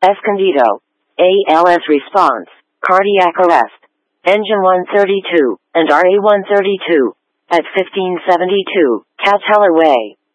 Escondido. ALS response. Cardiac arrest. Engine 132 and RA 132 at 1572 Catellar Way.